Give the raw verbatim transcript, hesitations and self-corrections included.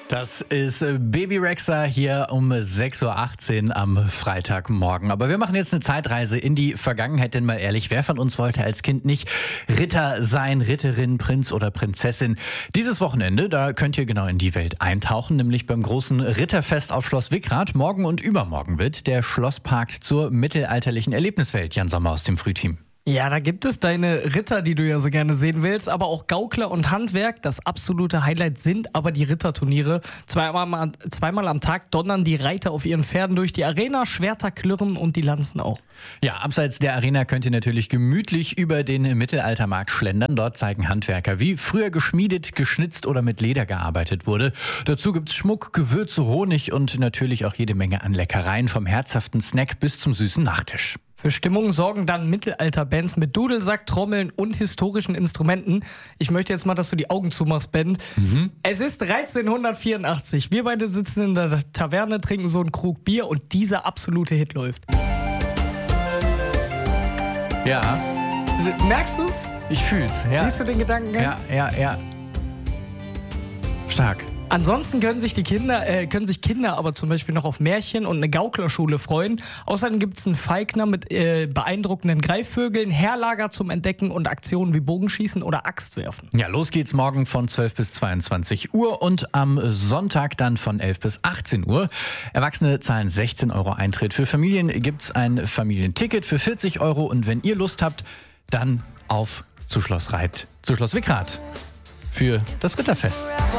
Das ist Baby Rexha hier um sechs Uhr achtzehn am Freitagmorgen. Aber wir machen jetzt eine Zeitreise in die Vergangenheit, denn mal ehrlich, wer von uns wollte als Kind nicht Ritter sein, Ritterin, Prinz oder Prinzessin? Dieses Wochenende, da könnt ihr genau in die Welt eintauchen, nämlich beim großen Ritterfest auf Schloss Wickrath. Morgen und übermorgen wird der Schlosspark zur mittelalterlichen Erlebniswelt. Jan Sommer aus dem Frühteam. Ja, da gibt es deine Ritter, die du ja so gerne sehen willst, aber auch Gaukler und Handwerk. Das absolute Highlight sind aber die Ritterturniere. Zweimal, zweimal am Tag donnern die Reiter auf ihren Pferden durch die Arena, Schwerter klirren und die Lanzen auch. Ja, abseits der Arena könnt ihr natürlich gemütlich über den Mittelaltermarkt schlendern. Dort zeigen Handwerker, wie früher geschmiedet, geschnitzt oder mit Leder gearbeitet wurde. Dazu gibt's Schmuck, Gewürze, Honig und natürlich auch jede Menge an Leckereien, vom herzhaften Snack bis zum süßen Nachtisch. Für Stimmung sorgen dann Mittelalterbands mit Dudelsack, Trommeln und historischen Instrumenten. Ich möchte jetzt mal, dass du die Augen zumachst, Ben. Mhm. Es ist dreizehnhundertvierundachtzig. Wir beide sitzen in der Taverne, trinken so einen Krug Bier und dieser absolute Hit läuft. Ja. Merkst du's? Ich fühl's. Ja. Siehst du den Gedanken? Ja, ja, ja. Stark. Ansonsten können sich die Kinder, äh, können sich Kinder aber zum Beispiel noch auf Märchen und eine Gauklerschule freuen. Außerdem gibt es einen Falkner mit äh, beeindruckenden Greifvögeln, Heerlager zum Entdecken und Aktionen wie Bogenschießen oder Axtwerfen. Ja, los geht's morgen von zwölf bis zweiundzwanzig Uhr und am Sonntag dann von elf bis achtzehn Uhr. Erwachsene zahlen sechzehn Euro Eintritt. Für Familien gibt's ein Familienticket für vierzig Euro und wenn ihr Lust habt, dann auf zu Schloss Reit, zu Schloss Wickrath für das Ritterfest.